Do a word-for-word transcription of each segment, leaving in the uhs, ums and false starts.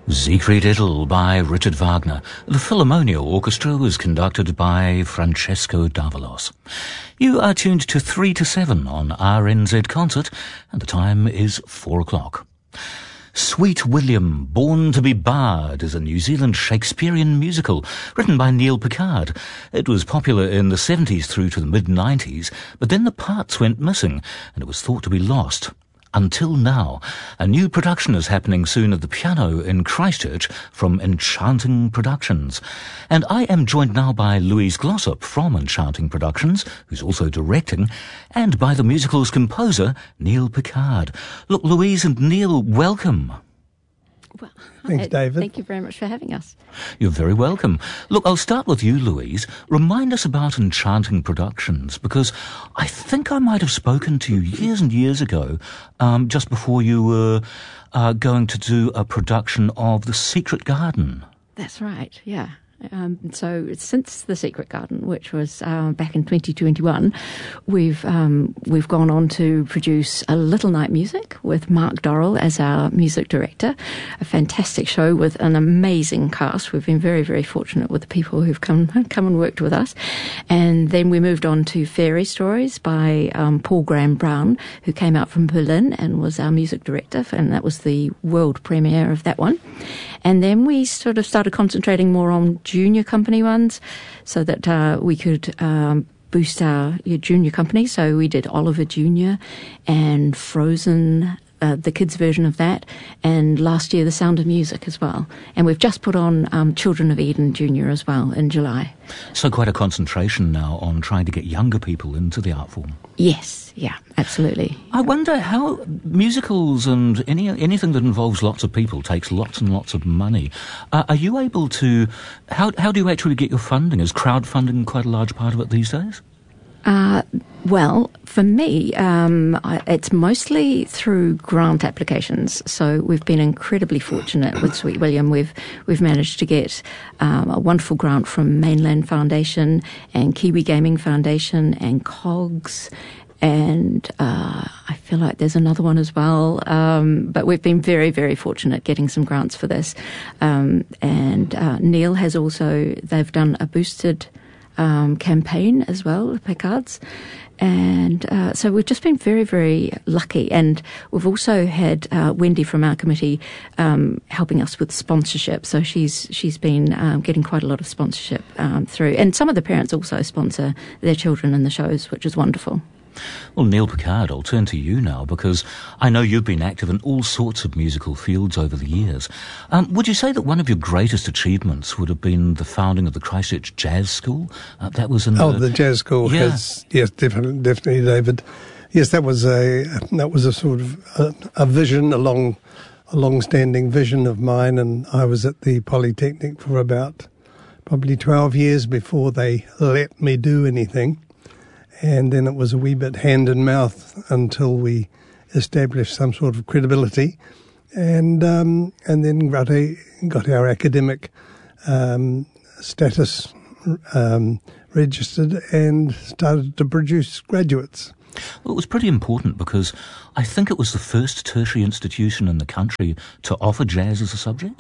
Siegfried Idyll by Richard Wagner. The Philharmonia Orchestra was conducted by Francesco Davalos. You are tuned to three to seven on R N Z Concert, and the time is four o'clock. Sweet William, Born to be Bard is a New Zealand Shakespearean musical written by Neil Picard. It was popular in the seventies through to the mid-nineties, but then the parts went missing and it was thought to be lost. Until now. A new production is happening soon at the piano in Christchurch from Enchanting Productions. And I am joined now by Louise Glossop from Enchanting Productions, who's also directing, and by the musical's composer, Neil Picard. Look, Louise and Neil, welcome. Well, Thanks, David. Thank you very much for having us. You're very welcome. Look, I'll start with you, Louise. Remind us about Enchanting Productions, because I think I might have spoken to you years and years ago, um, just before you were uh, going to do a production of The Secret Garden. That's right, yeah. Um, so since The Secret Garden, which was uh, back in twenty twenty-one, we've um, we've gone on to produce A Little Night Music with Mark Dorrell as our music director. A fantastic show with an amazing cast. We've been very, very fortunate with the people who've come come and worked with us. And then we moved on to Fairy Stories by um, Paul Graham Brown, who came out from Berlin and was our music director, and that was the world premiere of that one. And then we sort of started concentrating more on junior company ones so that uh, we could um, boost our junior company. So we did Oliver Junior and Frozen, uh, the kids' version of that, and last year The Sound of Music as well. And we've just put on um, Children of Eden Junior as well in July. So quite a concentration now on trying to get younger people into the art form. Yes, yeah, absolutely. I wonder how musicals and any anything that involves lots of people takes lots and lots of money. Uh, are you able to, how how do you actually get your funding? Is crowdfunding quite a large part of it these days? Uh, well, for me, um, I, it's mostly through grant applications. So we've been incredibly fortunate with Sweet William. We've we've managed to get um, a wonderful grant from Mainland Foundation and Kiwi Gaming Foundation and COGS. And uh, I feel like there's another one as well. Um, but we've been very, very fortunate getting some grants for this. Um, and uh, Neil has also, they've done a boosted Um, campaign as well, Picard's. And uh, so we've just been very, very lucky. And we've also had uh, Wendy from our committee um, helping us with sponsorship. So she's she's been um, getting quite a lot of sponsorship um, through. And some of the parents also sponsor their children in the shows, which is wonderful. Well, Neil Picard, I'll turn to you now because I know you've been active in all sorts of musical fields over the years. Um, would you say that one of your greatest achievements would have been the founding of the Christchurch Jazz School? Uh, that was in oh, the, the Jazz School. Yeah. Has, yes, definitely, definitely, David. Yes, that was a that was a sort of a, a vision, a long, a long-standing vision of mine, and I was at the Polytechnic for about probably twelve years before they let me do anything. And then it was a wee bit hand and mouth until we established some sort of credibility, and um, and then got, a, got our academic um, status um, registered and started to produce graduates. Well, it was pretty important because I think it was the first tertiary institution in the country to offer jazz as a subject.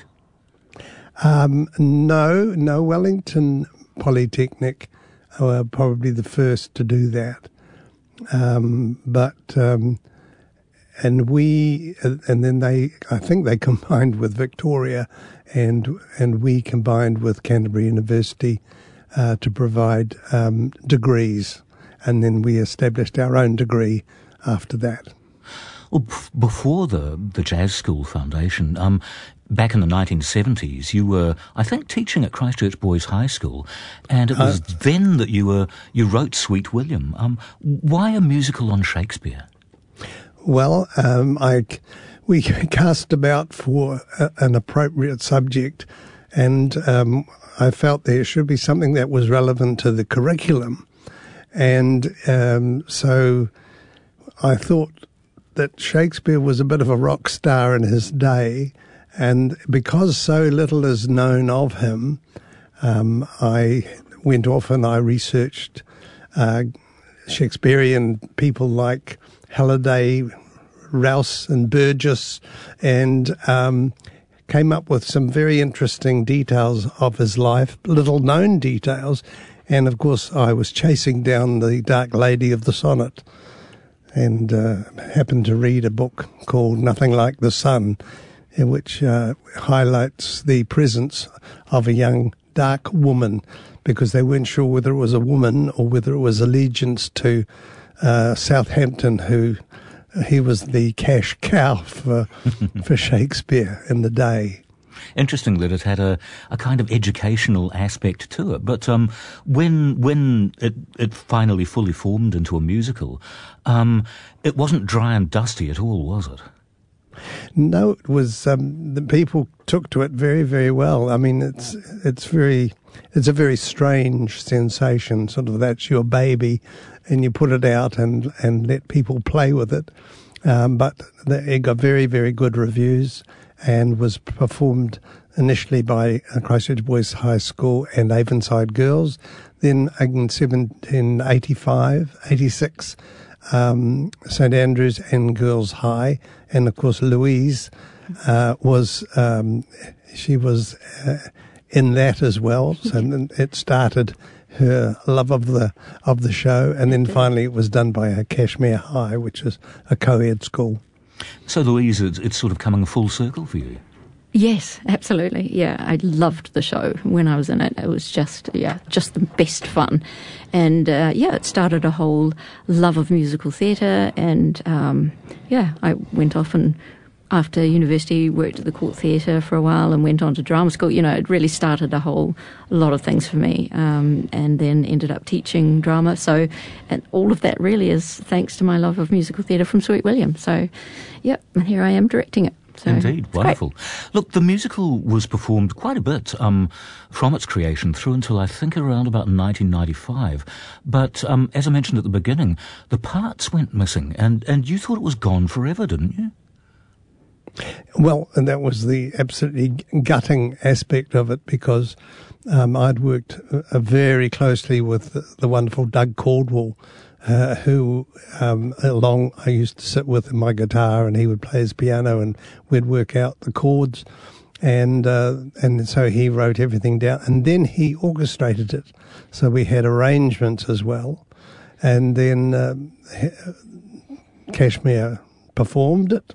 Um, no, no, Wellington Polytechnic were probably the first to do that. Um, but, um, and we, and then they, I think they combined with Victoria and, and we combined with Canterbury University, uh, to provide, um, degrees. And then we established our own degree after that. Well, before the, the Jazz School Foundation, um, back in the nineteen seventies, you were, I think, teaching at Christchurch Boys High School, and it was uh, then that you were you wrote Sweet William. Um, why a musical on Shakespeare? Well, um, I we cast about for a, an appropriate subject, and um, I felt there should be something that was relevant to the curriculum, and um, so I thought that Shakespeare was a bit of a rock star in his day. And because so little is known of him, um, I went off and I researched uh, Shakespearean people like Halliday, Rouse and Burgess, and um, came up with some very interesting details of his life, little known details. And of course, I was chasing down the Dark Lady of the Sonnet, and uh, happened to read a book called Nothing Like the Sun, in which uh, highlights the presence of a young dark woman, because they weren't sure whether it was a woman or whether it was allegiance to uh, Southampton, who he was the cash cow for for Shakespeare in the day. Interesting that it had a, a kind of educational aspect to it. But um, when when it, it finally fully formed into a musical, um, it wasn't dry and dusty at all, was it? No, it was. Um, the people took to it very, very well. I mean, it's it's very it's a very strange sensation. Sort of, that's your baby, and you put it out and and let people play with it. Um, but the, it got very, very good reviews, and was performed initially by Christchurch Boys High School and Avonside Girls. Then in seventeen eighty-five, eighty-six, um, St Andrews and Girls High. And of course, Louise uh, was, um, she was uh, in that as well. So it started her love of the of the show. And then finally it was done by a Cashmere High, which is a co-ed school. So, Louise, it's, it's sort of coming full circle for you. Yes, absolutely. Yeah, I loved the show when I was in it. It was just, yeah, just the best fun. And, uh, yeah, it started a whole love of musical theatre. And, um, yeah, I went off and, after university, worked at the Court Theatre for a while and went on to drama school. You know, it really started a whole lot of things for me, um, and then ended up teaching drama. So, and all of that really is thanks to my love of musical theatre from Sweet William. So, yep, and here I am directing it. So Indeed, wonderful. Great. Look, the musical was performed quite a bit um, from its creation through until I think around about nineteen ninety-five. But um, as I mentioned at the beginning, the parts went missing, and, and you thought it was gone forever, didn't you? Well, and that was the absolutely gutting aspect of it, because um, I'd worked uh, very closely with the, the wonderful Doug Caldwell, uh, who um, along I used to sit with my guitar, and he would play his piano, and we'd work out the chords, and uh, and so he wrote everything down, and then he orchestrated it. So we had arrangements as well, and then um, Cashmere performed it.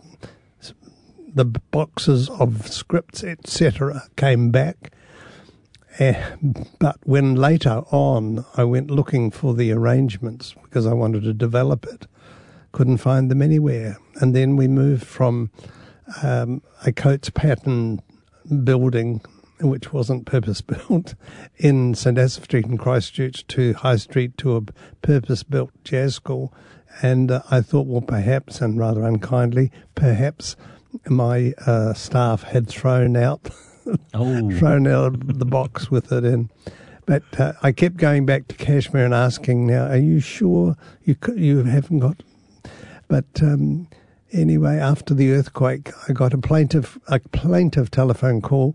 The boxes of scripts, et cetera, came back. Uh, but when later on I went looking for the arrangements because I wanted to develop it, couldn't find them anywhere. And then we moved from um, a Coates Pattern building, which wasn't purpose-built, in St Asaph Street in Christchurch, to High Street, to a purpose-built jazz school. And uh, I thought, well, perhaps, and rather unkindly, perhaps my uh, staff had thrown out oh. thrown out the box with it in. But uh, I kept going back to Cashmere and asking, now, are you sure you could, you haven't got... But um, anyway, after the earthquake, I got a plaintive, a plaintive telephone call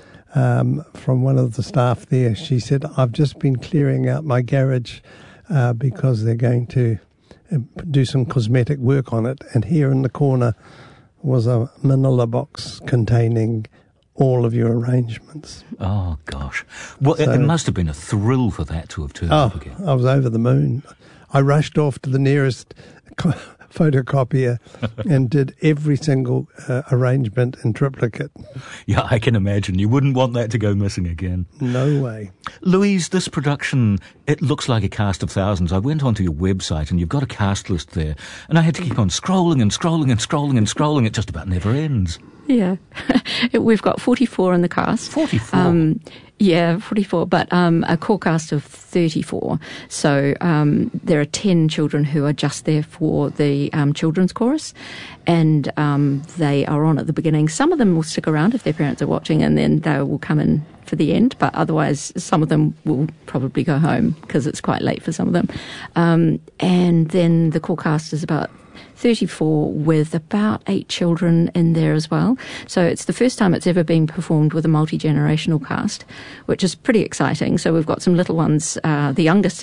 um, from one of the staff there. She said, I've just been clearing out my garage uh, because they're going to do some cosmetic work on it. And here in the corner was a manila box containing all of your arrangements. Oh, gosh. Well, so, it must have been a thrill for that to have turned oh, up again. I was over the moon. I rushed off to the nearest co- photocopier and did every single uh, arrangement in triplicate. Yeah, I can imagine. You wouldn't want that to go missing again. No way. Louise, this production, it looks like a cast of thousands. I went onto your website and you've got a cast list there, and I had to keep on scrolling and scrolling and scrolling and scrolling. It just about never ends. Yeah. We've got forty-four in the cast. forty-four? Um, yeah, forty-four, but um, a core cast of thirty-four. So um, there are ten children who are just there for the um, children's chorus, and um, they are on at the beginning. Some of them will stick around if their parents are watching, and then they will come in for the end, but otherwise some of them will probably go home because it's quite late for some of them. Um, and then the core cast is about thirty-four, with about eight children in there as well. So it's the first time it's ever been performed with a multi-generational cast, which is pretty exciting. So we've got some little ones. Uh, the youngest is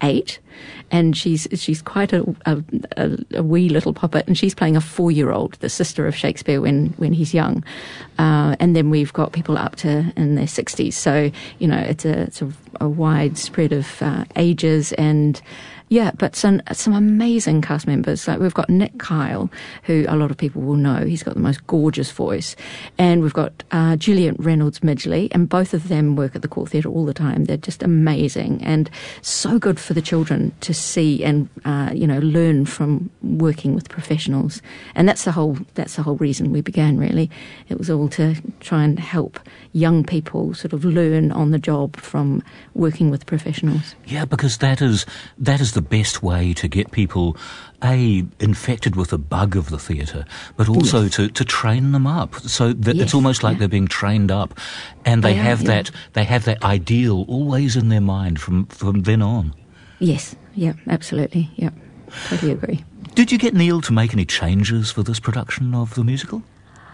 eight, and she's she's quite a, a, a, a wee little puppet, and she's playing a four-year-old, the sister of Shakespeare when, when he's young. Uh, and then we've got people up to in their sixties. So, you know, it's a, it's a, a wide spread of uh, ages and... Yeah, but some some amazing cast members. Like we've got Nick Kyle, who a lot of people will know. He's got the most gorgeous voice. And we've got uh, Juliet Reynolds-Midgley, and both of them work at the Court Theatre all the time. They're just amazing and so good for the children to see and, uh, you know, learn from working with professionals. And that's the whole that's the whole reason we began, really. It was all to try and help young people sort of learn on the job from working with professionals. Yeah, because that is that is the best way to get people, A, infected with the bug of the theatre, but also yes. to, to train them up. So that yes, it's almost like yeah. they're being trained up, and they, they have are, that yeah. they have that ideal always in their mind from, from then on. Yes, yeah, absolutely, yeah, totally agree. Did you get Neil to make any changes for this production of the musical?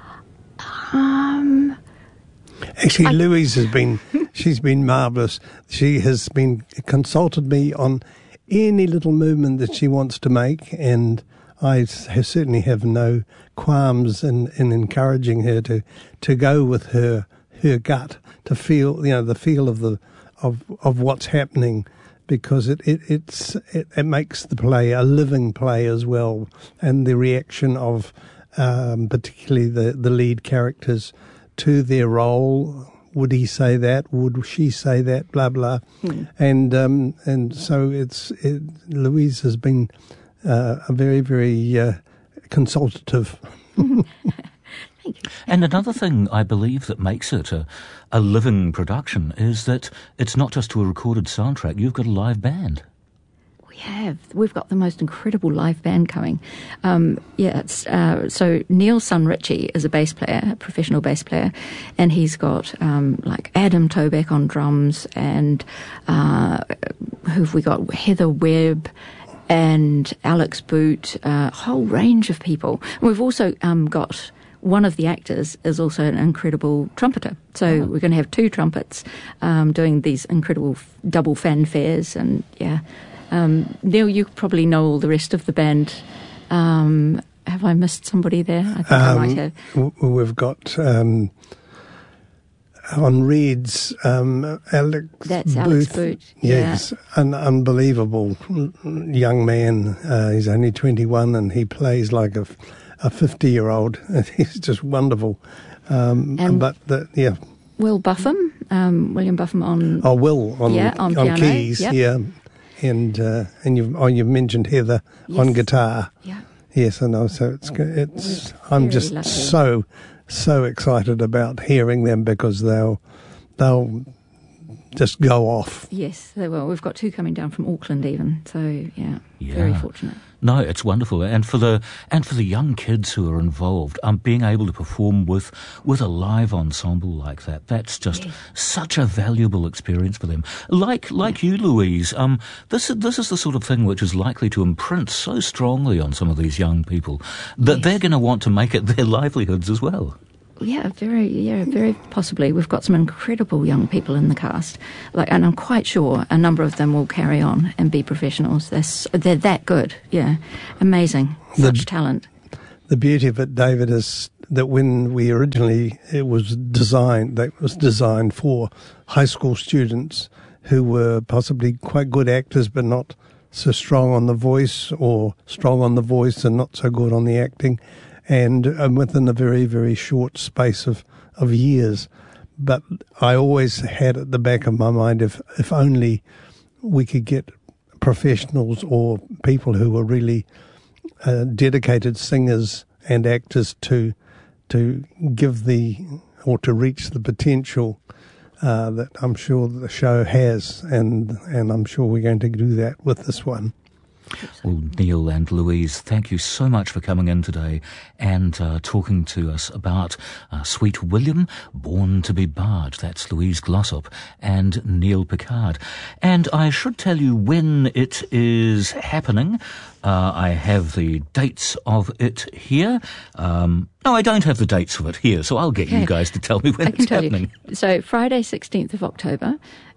Um... Actually, I... Louise has been, she's been marvellous. She has been consulted me on any little movement that she wants to make, and I have certainly have no qualms in, in encouraging her to, to go with her her gut, to feel, you know, the feel of the of of what's happening, because it, it it's it, it makes the play a living play as well, and the reaction of um, particularly the, the lead characters to their role. Would he say that? Would she say that? Blah blah, mm. and um, and so it's it, Louise has been uh, a very very uh, consultative. Thank you. And another thing I believe that makes it a, a living production is that it's not just to a recorded soundtrack. You've got a live band. We have. We've got the most incredible live band coming. Um, yeah, it's, uh, so Neil's son Richie is a bass player, a professional bass player, and he's got um, like Adam Toback on drums, and uh, who've we got? Heather Webb and Alex Boot, a uh, whole range of people. And we've also um, got one of the actors is also an incredible trumpeter. So oh. we're going to have two trumpets um, doing these incredible f- double fanfares, and yeah. Um, Neil, you probably know all the rest of the band. Um, have I missed somebody there? I think um, I might have. W- we've got um, on reeds um, Alex That's Booth. Alex Boot. Yes, yeah. An unbelievable young man. Uh, he's only twenty-one and he plays like a, a fifty-year-old. He's just wonderful. Um, and but, the, yeah. Will Buffum, um, William Buffum on... Oh, Will on, yeah, on, on piano, keys, yep. yeah. And uh, and you've oh, you've mentioned Heather yes. on guitar. Yeah. Yes, I know. So it's it's. We're I'm just lucky. so so excited about hearing them, because they'll they'll just go off. Yes, they will. We've got two coming down from Auckland, even. So yeah, yeah. very fortunate. No, it's wonderful, and for the and for the young kids who are involved, um, being able to perform with with a live ensemble like that, that's just yes. such a valuable experience for them. Like like you, Louise, um, this this is the sort of thing which is likely to imprint so strongly on some of these young people that yes. they're going to want to make it their livelihoods as well. Yeah, very, yeah, very possibly. We've got some incredible young people in the cast, like, and I'm quite sure a number of them will carry on and be professionals. They're so, they're that good. Yeah, amazing, such the, talent. The beauty of it, David, is that when we originally it was designed, that was designed for high school students who were possibly quite good actors, but not so strong on the voice, or strong on the voice and not so good on the acting. And um, within a very, very short space of, of years. But I always had at the back of my mind, if if only we could get professionals or people who were really uh, dedicated singers and actors to to give the, or to reach the potential uh, that I'm sure the show has, and and I'm sure we're going to do that with this one. Well, Neil and Louise, thank you so much for coming in today and uh, talking to us about uh, Sweet William, Born to be Bard. That's Louise Glossop and Neil Pickard. And I should tell you when it is happening. Uh, I have the dates of it here. Um, no, I don't have the dates of it here, so I'll get okay. you guys to tell me when I can it's tell happening. You. So Friday, sixteenth of October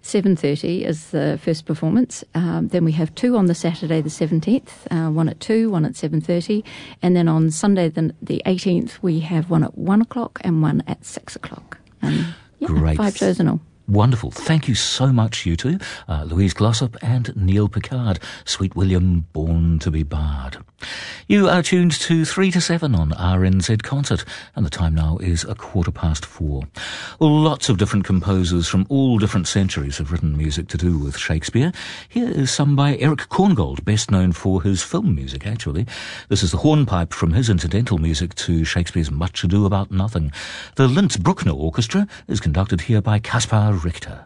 seven thirty is the first performance. Um, then we have two on the Saturday the seventeenth, uh, one at two, one at seven thirty. And then on Sunday the, the eighteenth, we have one at one o'clock and one at six o'clock. And yeah, Great. Five shows in all. Wonderful. Thank you so much, you two, uh, Louise Glossop and Neil Picard, Sweet William, Born to be Bard. You are tuned to three to seven on R N Z Concert, and the time now is a quarter past four. Lots of different composers from all different centuries have written music to do with Shakespeare. Here is some by Eric Korngold, best known for his film music, actually. This is the hornpipe from his incidental music to Shakespeare's Much Ado About Nothing. The Linz Bruckner Orchestra is conducted here by Kaspar Richter.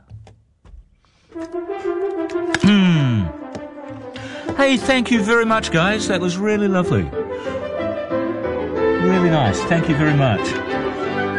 Hmm. Hey, thank you very much, guys. That was really lovely. Really nice. Thank you very much.